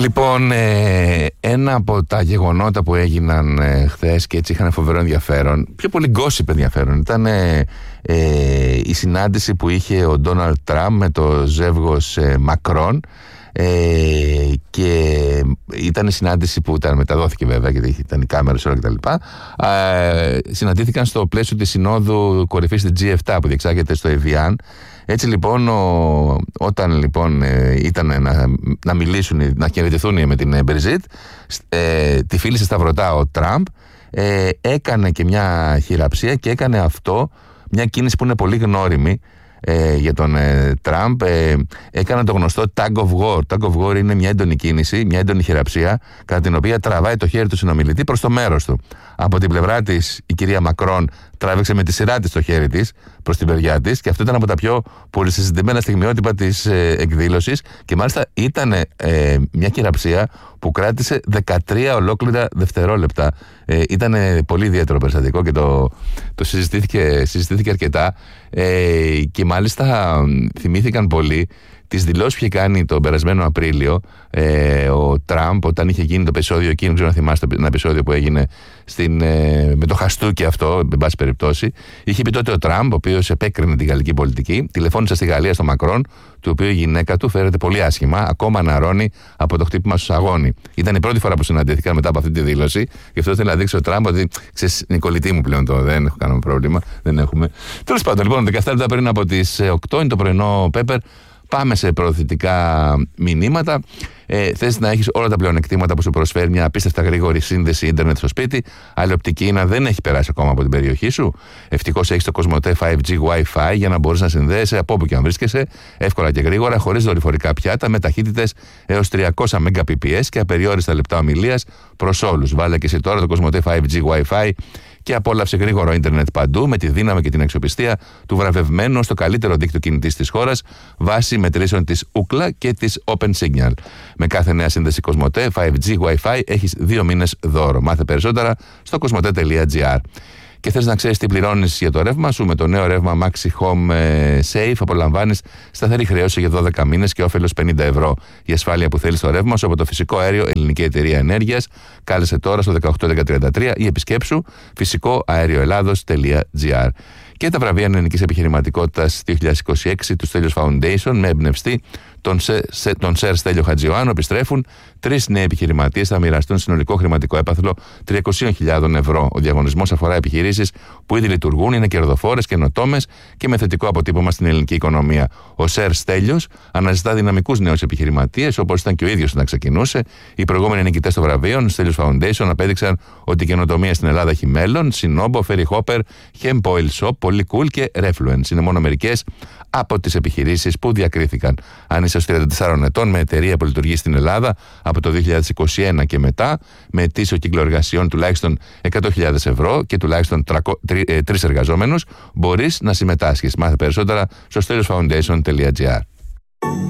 Λοιπόν, ένα από τα γεγονότα που έγιναν χθες και έτσι είχαν φοβερό ενδιαφέρον, πιο πολύ gossip ενδιαφέρον, ήταν η συνάντηση που είχε ο Ντόναλντ Τραμπ με το ζεύγος Μακρόν. Και ήταν η συνάντηση που μεταδόθηκε βέβαια, γιατί ήταν οι κάμερες όλα κτλ. Συναντήθηκαν στο πλαίσιο της Συνόδου Κορυφής της G7 που διεξάγεται στο Εβιάν. Έτσι λοιπόν, όταν λοιπόν ήταν να μιλήσουν, να χαιρετηθούν με την Μπριζίτ, τη φίλησε σταυρωτά ο Τραμπ, έκανε και μια χειραψία και έκανε αυτό, μια κίνηση που είναι πολύ γνώριμη για τον Τραμπ. Έκανε το γνωστό tug of war. Tug of war είναι μια έντονη κίνηση, μια έντονη χειραψία, κατά την οποία τραβάει το χέρι του συνομιλητή προς το μέρος του. Από την πλευρά της, η κυρία Μακρόν τράβηξε με τη σειρά της το χέρι της προς την παιδιά της, και αυτό ήταν από τα πιο πολυσυζητημένα στιγμιότυπα της εκδήλωσης, και μάλιστα ήταν μια χειραψία που κράτησε 13 ολόκληρα δευτερόλεπτα. Ήταν πολύ ιδιαίτερο περιστατικό και το συζητήθηκε αρκετά, και μάλιστα θυμήθηκαν πολύ τις δηλώσεις που είχε κάνει τον περασμένο Απρίλιο ο Τραμπ, όταν είχε γίνει το επεισόδιο εκείνο, ξέρω να θυμάστε, ένα επεισόδιο που έγινε με το χαστούκι αυτό, εν πάση περιπτώσει. Είχε πει τότε ο Τραμπ, ο οποίος επέκρινε την γαλλική πολιτική, τηλεφώνησε στη Γαλλία στο Μακρόν, του οποίου η γυναίκα του φέρεται πολύ άσχημα, ακόμα αναρρώνει από το χτύπημα στο σαγόνι. Ήταν η πρώτη φορά που συναντήθηκαν μετά από αυτή τη δήλωση, γι' αυτό ήθελε να δείξει ο Τραμπ ότι ξέρεις, είναι η κολλητή μου πλέον, δεν έχω κανένα πρόβλημα, δεν έχουμε. Τέλος πάντων, λοιπόν, 17 λεπτά πριν από τις 8 είναι το πρωινό Πέπερ. Πάμε σε προωθητικά μηνύματα. Θες να έχεις όλα τα πλεονεκτήματα που σου προσφέρει μια απίστευτα γρήγορη σύνδεση ίντερνετ στο σπίτι, αλλά η οπτική ίνα δεν έχει περάσει ακόμα από την περιοχή σου. Ευτυχώς έχεις το Κοσμοτέ 5G Wi-Fi για να μπορείς να συνδέεσαι από όπου και αν βρίσκεσαι, εύκολα και γρήγορα, χωρίς δορυφορικά πιάτα, με ταχύτητες έως 300 Mbps και απεριόριστα λεπτά ομιλίας προς όλους. Βάλε και εσύ τώρα το Κοσμοτέ 5G Wi-Fi και απόλαυσε γρήγορο ίντερνετ παντού, με τη δύναμη και την αξιοπιστία του βραβευμένου στο καλύτερο δίκτυο κινητής της χώρας, βάσει μετρήσεων της Ookla και της OpenSignal. Με κάθε νέα σύνδεση Κοσμοτέ 5G Wi-Fi έχεις 2 μήνες δώρο. Μάθε περισσότερα στο κοσμοτέ.gr. Και θες να ξέρεις τι πληρώνεις για το ρεύμα σου? Με το νέο ρεύμα Maxi Home Safe απολαμβάνεις σταθερή χρέωση για 12 μήνες και όφελος 50 ευρώ. Η ασφάλεια που θέλεις στο ρεύμα σου από το φυσικό αέριο Ελληνική Εταιρεία Ενέργειας. Κάλεσε τώρα στο 18133 ή επισκέψου φυσικοαερioελλάδος.gr. Και τα βραβεία Ελληνικής Επιχειρηματικότητας 2026 του Στέλιος Foundation, με εμπνευστή τον Σερ Στέλιο Χατζιωάννου, επιστρέφουν. 3 νέοι επιχειρηματίες θα μοιραστούν συνολικό χρηματικό έπαθλο 300.000 ευρώ. Ο διαγωνισμός αφορά επιχειρήσεις που ήδη λειτουργούν, είναι κερδοφόρες, καινοτόμες και με θετικό αποτύπωμα στην ελληνική οικονομία. Ο Σερ Στέλιος αναζητά δυναμικούς νέους επιχειρηματίες, όπως ήταν και ο ίδιος όταν ξεκινούσε. Οι προηγούμενοι νικητές των βραβείων, Στέλιος Foundation, απέδειξαν ότι η καινοτομία στην Ελλάδα έχει μέλλον. Σινόμπο, Ferry Hopper, Hem Oil Shop, Πολύ Cool και Refluence είναι μόνο μερικές από τις επιχειρήσεις που διακρίθηκαν. Αν είσαι 34 ετών με εταιρεία που λειτουργεί στην Ελλάδα από το 2021 και μετά, με ετήσιο κύκλο εργασιών τουλάχιστον 100.000 ευρώ και τουλάχιστον 3 εργαζόμενους, μπορείς να συμμετάσχεις. Μάθε περισσότερα στο steliosfoundation.gr.